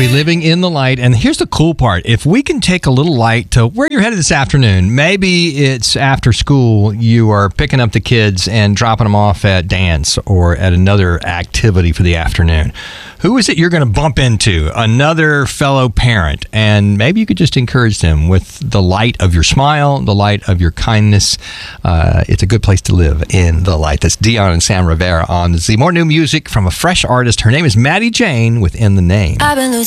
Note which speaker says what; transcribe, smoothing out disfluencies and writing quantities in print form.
Speaker 1: be living in the light. And here's the cool part. If we can take a little light to where you're headed this afternoon, maybe it's after school, you are picking up the kids and dropping them off at dance or at another activity for the afternoon. Who is it you're going to bump into? Another fellow parent. And maybe you could just encourage them with the light of your smile, the light of your kindness. It's a good place to live in the light. That's Dion and Sam Rivera on Z. More new music from a fresh artist. Her name is Maddie Jane with In the Name.